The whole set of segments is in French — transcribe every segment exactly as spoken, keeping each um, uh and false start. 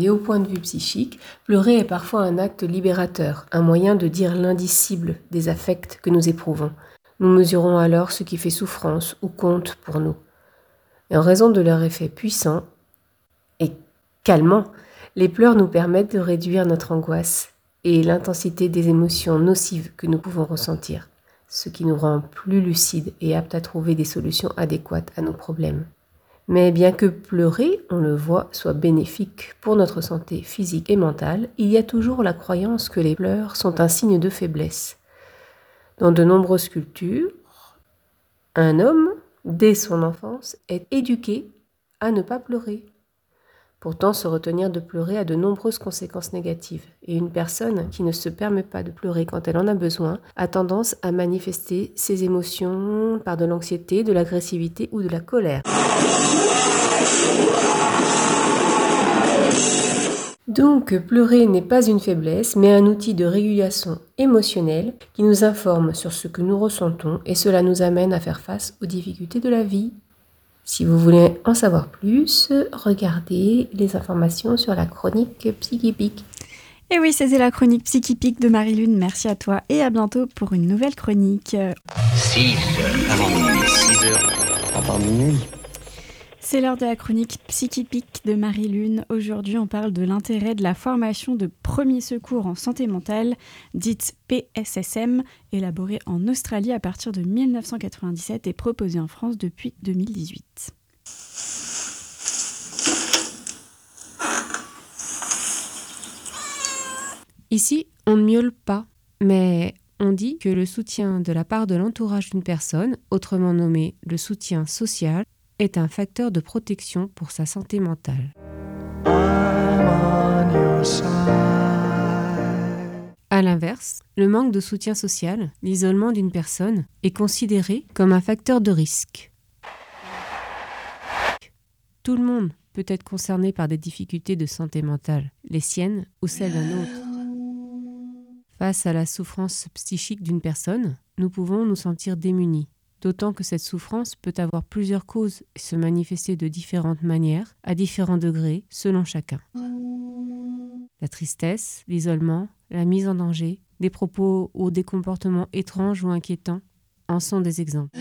au point de vue psychique, pleurer est parfois un acte libérateur, un moyen de dire l'indicible des affects que nous éprouvons. Nous mesurons alors ce qui fait souffrance ou compte pour nous. Et en raison de leur effet puissant et calmant, les pleurs nous permettent de réduire notre angoisse et l'intensité des émotions nocives que nous pouvons ressentir, ce qui nous rend plus lucides et aptes à trouver des solutions adéquates à nos problèmes. Mais bien que pleurer, on le voit, soit bénéfique pour notre santé physique et mentale, il y a toujours la croyance que les pleurs sont un signe de faiblesse. Dans de nombreuses cultures, un homme, dès son enfance, est éduqué à ne pas pleurer. Pourtant, se retenir de pleurer a de nombreuses conséquences négatives. Et une personne qui ne se permet pas de pleurer quand elle en a besoin a tendance à manifester ses émotions par de l'anxiété, de l'agressivité ou de la colère. Donc, pleurer n'est pas une faiblesse, mais un outil de régulation émotionnelle qui nous informe sur ce que nous ressentons et cela nous amène à faire face aux difficultés de la vie. Si vous voulez en savoir plus, regardez les informations sur la chronique Psychipic. Et oui, c'était la chronique Psychipic de Marie-Lune. Merci à toi et à bientôt pour une nouvelle chronique. six heures avant minuit, six heures avant minuit. C'est l'heure de la chronique Psychipic de Marie-Lune. Aujourd'hui, on parle de l'intérêt de la formation de premiers secours en santé mentale, dite P S S M, élaborée en Australie à partir de dix-neuf cent quatre-vingt-dix-sept et proposée en France depuis deux mille dix-huit. Ici, on ne miaule pas, mais on dit que le soutien de la part de l'entourage d'une personne, autrement nommé le soutien social, est un facteur de protection pour sa santé mentale. À l'inverse, le manque de soutien social, l'isolement d'une personne, est considéré comme un facteur de risque. Tout le monde peut être concerné par des difficultés de santé mentale, les siennes ou celles d'un autre. Face à la souffrance psychique d'une personne, nous pouvons nous sentir démunis. D'autant que cette souffrance peut avoir plusieurs causes et se manifester de différentes manières, à différents degrés, selon chacun. La tristesse, l'isolement, la mise en danger, des propos ou des comportements étranges ou inquiétants en sont des exemples.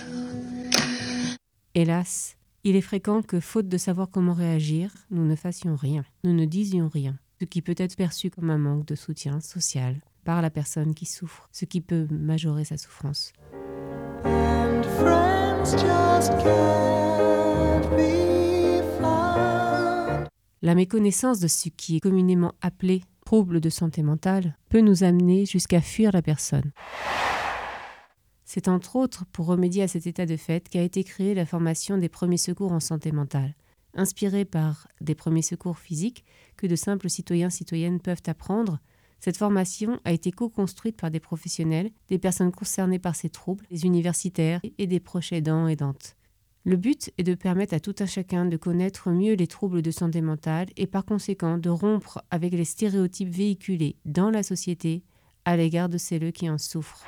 Hélas, il est fréquent que, faute de savoir comment réagir, nous ne fassions rien, nous ne disions rien, ce qui peut être perçu comme un manque de soutien social par la personne qui souffre, ce qui peut majorer sa souffrance. And friends just can't be found. La méconnaissance de ce qui est communément appelé trouble de santé mentale peut nous amener jusqu'à fuir la personne. C'est entre autres pour remédier à cet état de fait qu'a été créée la formation des premiers secours en santé mentale. Inspirée par des premiers secours physiques que de simples citoyens-citoyennes peuvent apprendre, cette formation a été co-construite par des professionnels, des personnes concernées par ces troubles, des universitaires et des proches aidants et aidantes. Le but est de permettre à tout un chacun de connaître mieux les troubles de santé mentale et par conséquent de rompre avec les stéréotypes véhiculés dans la société à l'égard de celles qui en souffrent.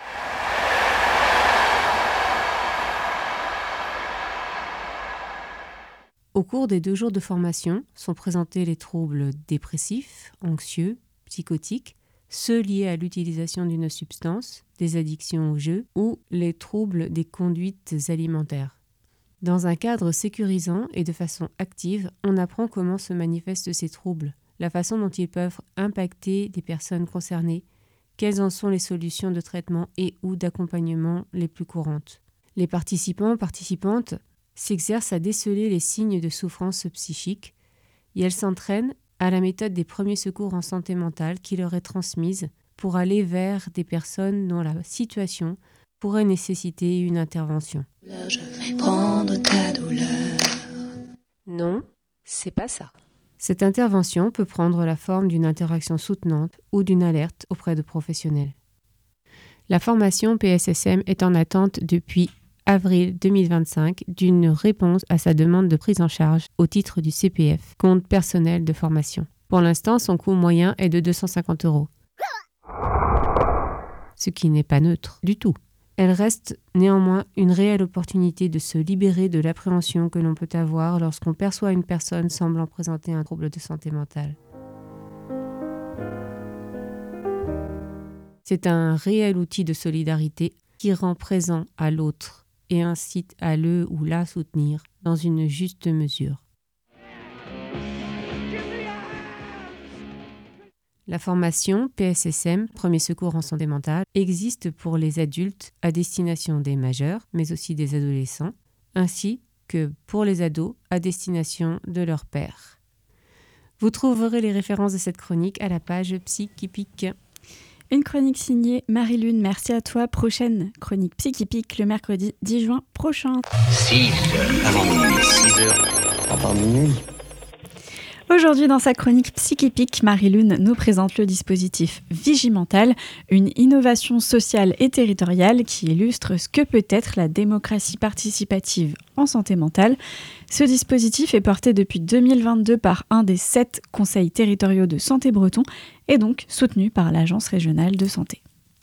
Au cours des deux jours de formation sont présentés les troubles dépressifs, anxieux, psychotiques, ceux liés à l'utilisation d'une substance, des addictions au jeu ou les troubles des conduites alimentaires. Dans un cadre sécurisant et de façon active, on apprend comment se manifestent ces troubles, la façon dont ils peuvent impacter des personnes concernées, quelles en sont les solutions de traitement et ou d'accompagnement les plus courantes. Les participants, participantes, s'exercent à déceler les signes de souffrance psychique et elles s'entraînent à la méthode des premiers secours en santé mentale qui leur est transmise pour aller vers des personnes dont la situation pourrait nécessiter une intervention. Je vais prendre ta douleur. Non, c'est pas ça. Cette intervention peut prendre la forme d'une interaction soutenante ou d'une alerte auprès de professionnels. La formation P S S M est en attente depuis avril deux mille vingt-cinq d'une réponse à sa demande de prise en charge au titre du C P F, compte personnel de formation. Pour l'instant, son coût moyen est de deux cent cinquante euros. Ce qui n'est pas neutre du tout. Elle reste néanmoins une réelle opportunité de se libérer de l'appréhension que l'on peut avoir lorsqu'on perçoit une personne semblant présenter un trouble de santé mentale. C'est un réel outil de solidarité qui rend présent à l'autre et incite à le ou la soutenir dans une juste mesure. La formation P S S M, Premier secours en santé mentale, existe pour les adultes à destination des majeurs, mais aussi des adolescents, ainsi que pour les ados à destination de leurs pairs. Vous trouverez les références de cette chronique à la page Psychipic. Une chronique signée Marie-Lune, merci à toi. Prochaine chronique Psychipic le mercredi dix juin prochain. six heures avant minuit, six heures avant minuit. Aujourd'hui, dans sa chronique Psychipic, Marie-Lune nous présente le dispositif Vigimental, une innovation sociale et territoriale qui illustre ce que peut être la démocratie participative en santé mentale. Ce dispositif est porté depuis deux mille vingt-deux par un des sept conseils territoriaux de santé bretons et donc soutenu par l'Agence régionale de santé.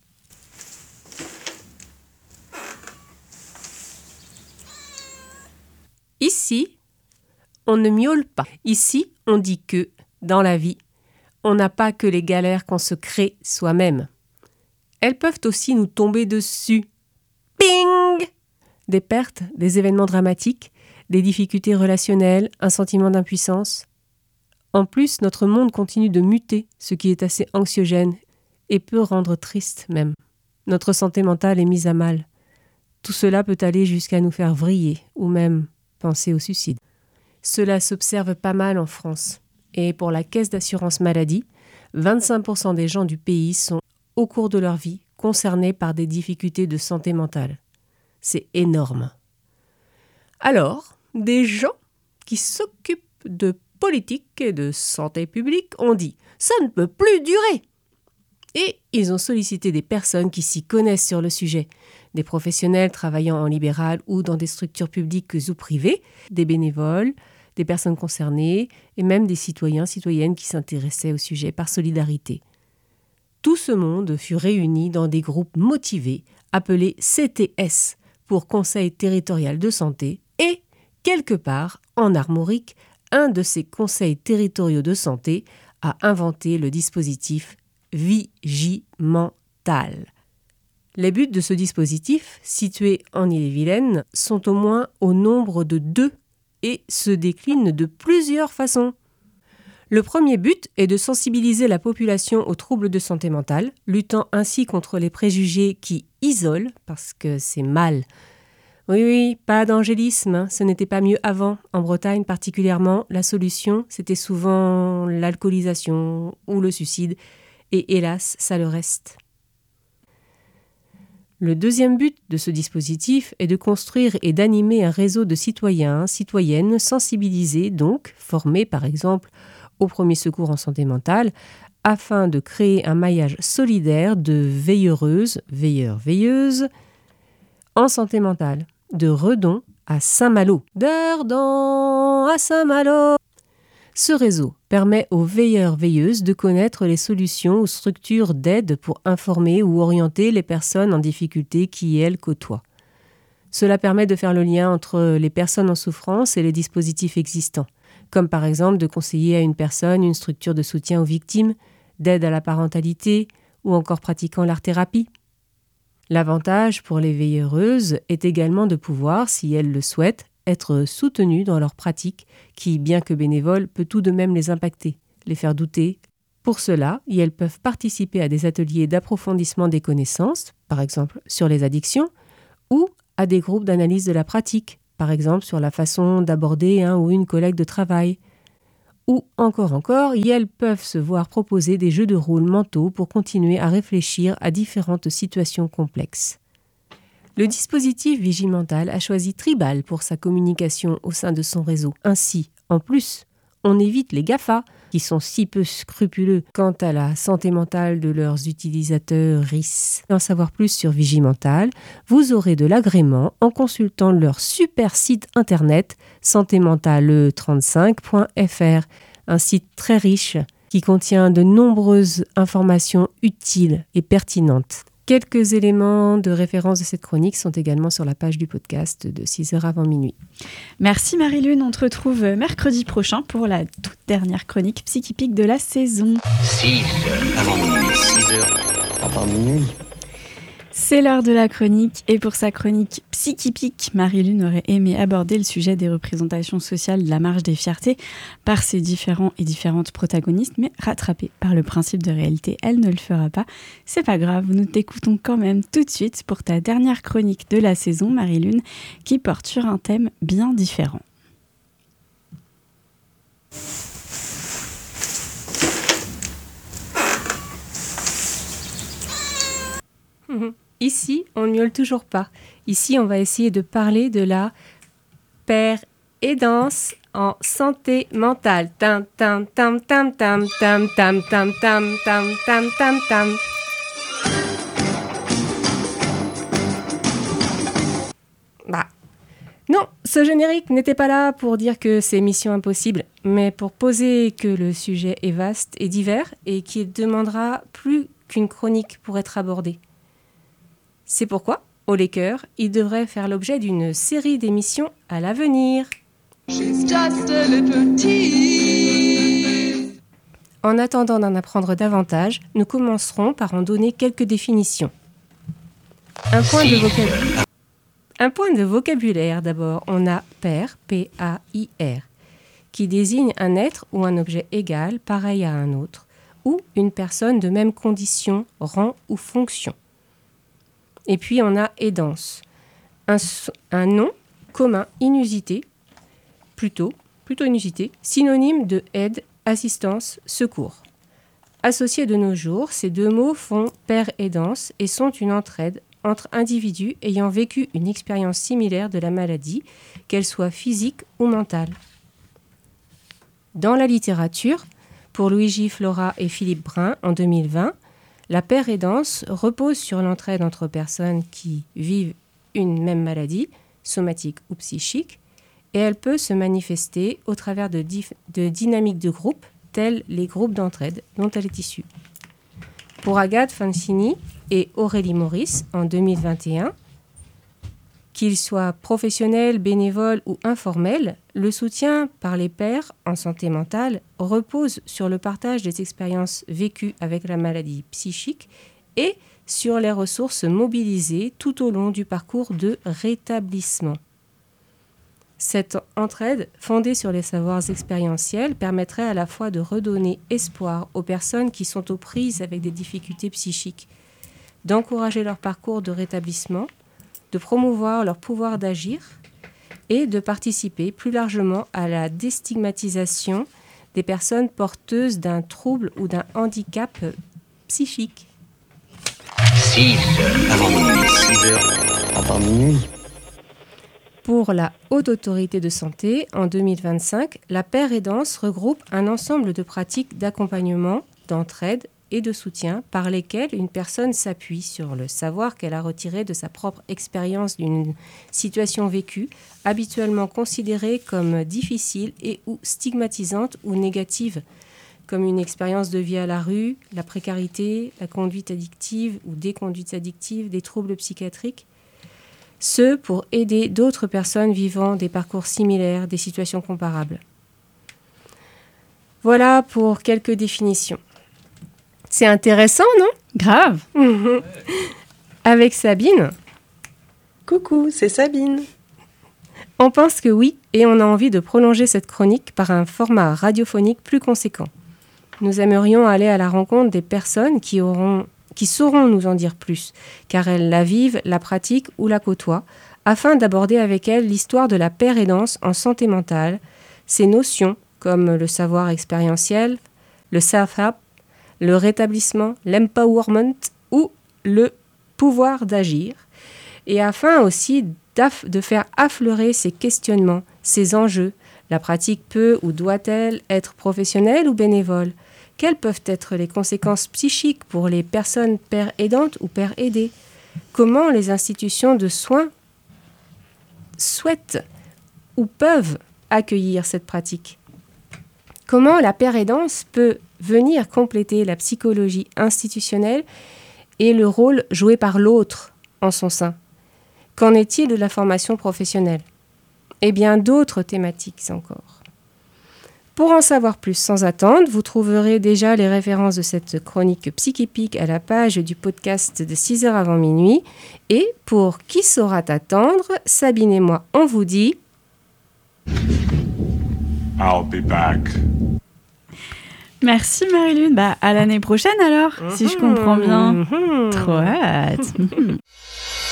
Ici, on ne miaule pas. Ici, on dit que, dans la vie, on n'a pas que les galères qu'on se crée soi-même. Elles peuvent aussi nous tomber dessus. Ping! Des pertes, des événements dramatiques, des difficultés relationnelles, un sentiment d'impuissance. En plus, notre monde continue de muter, ce qui est assez anxiogène et peut rendre triste même. Notre santé mentale est mise à mal. Tout cela peut aller jusqu'à nous faire vriller ou même penser au suicide. Cela s'observe pas mal en France. Et pour la caisse d'assurance maladie, vingt-cinq pour cent des gens du pays sont, au cours de leur vie, concernés par des difficultés de santé mentale. C'est énorme. Alors, des gens qui s'occupent de politique et de santé publique ont dit « ça ne peut plus durer !» Et ils ont sollicité des personnes qui s'y connaissent sur le sujet, des professionnels travaillant en libéral ou dans des structures publiques ou privées, des bénévoles, des personnes concernées et même des citoyens, citoyennes qui s'intéressaient au sujet par solidarité. Tout ce monde fut réuni dans des groupes motivés appelés C T S pour Conseil territorial de santé et, quelque part, en Armorique, un de ces conseils territoriaux de santé a inventé le dispositif Vigimental. Les buts de ce dispositif, situé en Ille-et-Vilaine, sont au moins au nombre de deux et se déclinent de plusieurs façons. Le premier but est de sensibiliser la population aux troubles de santé mentale, luttant ainsi contre les préjugés qui isolent, parce que c'est mal. Oui, oui, pas d'angélisme, hein, ce n'était pas mieux avant. En Bretagne particulièrement, la solution, c'était souvent l'alcoolisation ou le suicide, et hélas, ça le reste. Le deuxième but de ce dispositif est de construire et d'animer un réseau de citoyens, citoyennes sensibilisés, donc formés par exemple au premier secours en santé mentale, afin de créer un maillage solidaire de veilleureuses, veilleurs, veilleuses en santé mentale, de Redon à Saint-Malo, d'Erdon à Saint-Malo. Ce réseau permet aux veilleurs-veilleuses de connaître les solutions ou structures d'aide pour informer ou orienter les personnes en difficulté qui, elles, côtoient. Cela permet de faire le lien entre les personnes en souffrance et les dispositifs existants, comme par exemple de conseiller à une personne une structure de soutien aux victimes, d'aide à la parentalité ou encore pratiquant l'art-thérapie. L'avantage pour les veilleureuses est également de pouvoir, si elles le souhaitent, être soutenues dans leur pratique qui, bien que bénévole, peut tout de même les impacter, les faire douter. Pour cela, elles peuvent participer à des ateliers d'approfondissement des connaissances, par exemple sur les addictions, ou à des groupes d'analyse de la pratique, par exemple sur la façon d'aborder un ou une collègue de travail. Ou encore encore, elles peuvent se voir proposer des jeux de rôle mentaux pour continuer à réfléchir à différentes situations complexes. Le dispositif Vigimental a choisi Tribal pour sa communication au sein de son réseau. Ainsi, en plus, on évite les GAFA, qui sont si peu scrupuleux quant à la santé mentale de leurs utilisateurs R I S. Pour en savoir plus sur Vigimental, vous aurez de l'agrément en consultant leur super site internet santé mentale trente-cinq point f r, un site très riche qui contient de nombreuses informations utiles et pertinentes. Quelques éléments de référence de cette chronique sont également sur la page du podcast de six heures avant minuit. Merci Marie-Lune, on te retrouve mercredi prochain pour la toute dernière chronique psychipique de la saison. six heures avant minuit, six heures Avant minuit. C'est l'heure de la chronique, et pour sa chronique psychipique, Marie-Lune aurait aimé aborder le sujet des représentations sociales de la marche des fiertés par ses différents et différentes protagonistes, mais rattrapée par le principe de réalité, elle ne le fera pas. C'est pas grave, nous t'écoutons quand même tout de suite pour ta dernière chronique de la saison, Marie-Lune, qui porte sur un thème bien différent. Ici, on ne miaule toujours pas. Ici, on va essayer de parler de la paire-aidance en santé mentale. Tam tam tam tam tam tam tam tam tam tam tam tam tam. Bah, non, ce générique n'était pas là pour dire que c'est mission impossible, mais pour poser que le sujet est vaste et divers et qu'il demandera plus qu'une chronique pour être abordé. C'est pourquoi, au Laker, il devrait faire l'objet d'une série d'émissions à l'avenir. En attendant d'en apprendre davantage, nous commencerons par en donner quelques définitions. Un point de vocabulaire. Un point de vocabulaire d'abord. On a pair, P A I R, qui désigne un être ou un objet égal, pareil à un autre, ou une personne de même condition, rang ou fonction. Et puis on a aidance, un, un nom commun inusité, plutôt, plutôt inusité, synonyme de aide, assistance, secours. Associés de nos jours, ces deux mots font paire-aidance et sont une entraide entre individus ayant vécu une expérience similaire de la maladie, qu'elle soit physique ou mentale. Dans la littérature, pour Luigi Flora et Philippe Brun en deux mille vingt, la paire-aidance repose sur l'entraide entre personnes qui vivent une même maladie, somatique ou psychique, et elle peut se manifester au travers de, dif- de dynamiques de groupe, telles les groupes d'entraide dont elle est issue. Pour Agathe Fancini et Aurélie Maurice en deux mille vingt et un, qu'ils soient professionnels, bénévoles ou informels, le soutien par les pairs en santé mentale repose sur le partage des expériences vécues avec la maladie psychique et sur les ressources mobilisées tout au long du parcours de rétablissement. Cette entraide, fondée sur les savoirs expérientiels, permettrait à la fois de redonner espoir aux personnes qui sont aux prises avec des difficultés psychiques, d'encourager leur parcours de rétablissement, de promouvoir leur pouvoir d'agir et de participer plus largement à la déstigmatisation des personnes porteuses d'un trouble ou d'un handicap psychique. six heures avant minuit. six heures avant minuit. Pour la Haute Autorité de Santé, en deux mille vingt-cinq, la paire-aidance regroupe un ensemble de pratiques d'accompagnement, d'entraide et de soutien par lesquelles une personne s'appuie sur le savoir qu'elle a retiré de sa propre expérience d'une situation vécue, habituellement considérée comme difficile et ou stigmatisante ou négative, comme une expérience de vie à la rue, la précarité, la conduite addictive ou des conduites addictives, des troubles psychiatriques. Ce pour aider d'autres personnes vivant des parcours similaires, des situations comparables. Voilà pour quelques définitions. C'est intéressant, non ? Grave. Mmh. Avec Sabine. Coucou, c'est Sabine. On pense que oui, et on a envie de prolonger cette chronique par un format radiophonique plus conséquent. Nous aimerions aller à la rencontre des personnes qui, auront, qui sauront nous en dire plus, car elles la vivent, la pratiquent ou la côtoient, afin d'aborder avec elles l'histoire de la paire-aidance en santé mentale, ces notions comme le savoir expérientiel, le self-help, le rétablissement, l'empowerment ou le pouvoir d'agir, et afin aussi de faire affleurer ces questionnements, ces enjeux. La pratique peut ou doit-elle être professionnelle ou bénévole ? Quelles peuvent être les conséquences psychiques pour les personnes père aidantes ou père aidées ? Comment les institutions de soins souhaitent ou peuvent accueillir cette pratique ? Comment la père aidance peut venir compléter la psychologie institutionnelle et le rôle joué par l'autre en son sein ? Qu'en est-il de la formation professionnelle ? Et bien d'autres thématiques encore. Pour en savoir plus sans attendre, vous trouverez déjà les références de cette chronique Psychipique à la page du podcast de six heures avant minuit. Et pour Qui saura t'attendre, Sabine et moi, on vous dit... I'll be back. Merci Marie-Lune. Bah, à l'année prochaine alors, mm-hmm. si je comprends bien. Mm-hmm. Trop hâte. Mm-hmm.